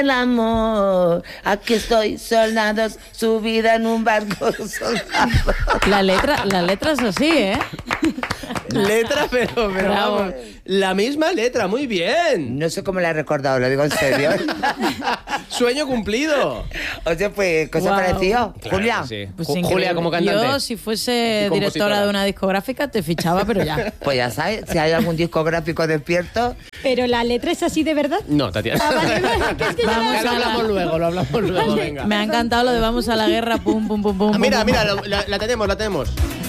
el amor. Aquí estoy, soldados, subida en un barco soldado. La letra es así, ¿eh? Letra, pero Bravo. vamos, la misma letra, muy bien. No sé cómo la he recordado, lo digo en serio. Sueño cumplido. Oye, pues, ¿qué os ha Wow. parecido? Claro Julia. que sí. Pues Julia increíble. como cantante. Yo, si fuese Y compositora. directora de una discográfica, te fichaba, pero ya. Pues ya sabes, si hay algún discográfico despierto, Pero la letra es así de verdad. No, Tatiana. Vale, que es que ya Vamos Ya lo a la- hablamos luego, lo hablamos luego, venga. Me ha encantado lo de vamos a la guerra, pum, pum, pum, pum. Ah, mira, pum, mira, pum. la tenemos.